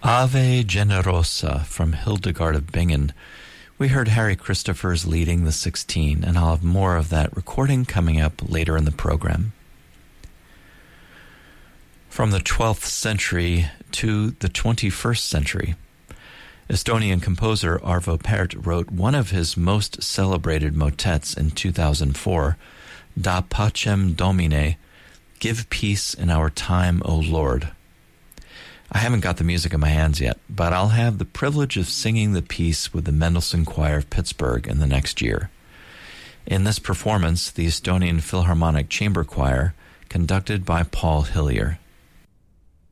Ave Generosa from Hildegard of Bingen. We heard Harry Christophers leading the 16, and I'll have more of that recording coming up later in the program. From the 12th century to the 21st century, Estonian composer Arvo Pärt wrote one of his most celebrated motets in 2004, Da Pacem Domine, Give Peace in Our Time, O Lord. I haven't got the music in my hands yet, but I'll have the privilege of singing the piece with the Mendelssohn Choir of Pittsburgh in the next year. In this performance, the Estonian Philharmonic Chamber Choir, conducted by Paul Hillier.